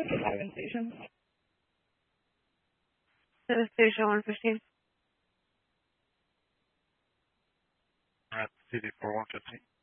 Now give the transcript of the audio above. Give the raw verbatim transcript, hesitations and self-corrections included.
to Live Station. This is Station one fifteen. At C D four one fifteen.